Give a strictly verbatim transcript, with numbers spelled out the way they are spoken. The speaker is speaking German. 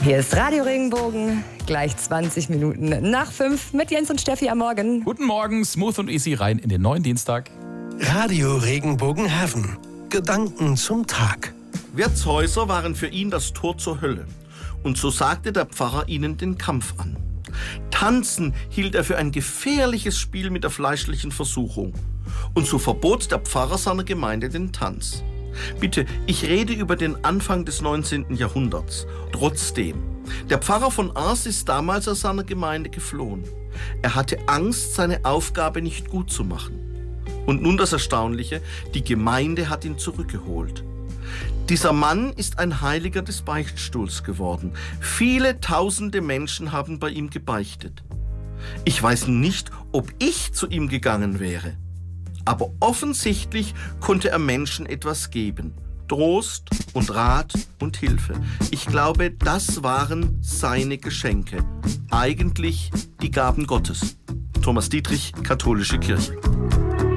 Hier ist Radio Regenbogen, gleich zwanzig Minuten nach fünf mit Jens und Steffi am Morgen. Guten Morgen, smooth und easy rein in den neuen Dienstag. Radio Regenbogen Heaven. Gedanken zum Tag. Wirtshäuser waren für ihn das Tor zur Hölle. Und so sagte der Pfarrer ihnen den Kampf an. Tanzen hielt er für ein gefährliches Spiel mit der fleischlichen Versuchung. Und so verbot der Pfarrer seiner Gemeinde den Tanz. Bitte, ich rede über den Anfang des neunzehnten Jahrhunderts. Trotzdem, der Pfarrer von Ars ist damals aus seiner Gemeinde geflohen. Er hatte Angst, seine Aufgabe nicht gut zu machen. Und nun das Erstaunliche, die Gemeinde hat ihn zurückgeholt. Dieser Mann ist ein Heiliger des Beichtstuhls geworden. Viele tausende Menschen haben bei ihm gebeichtet. Ich weiß nicht, ob ich zu ihm gegangen wäre. Aber offensichtlich konnte er Menschen etwas geben. Trost und Rat und Hilfe. Ich glaube, das waren seine Geschenke. Eigentlich die Gaben Gottes. Thomas Dietrich, Katholische Kirche.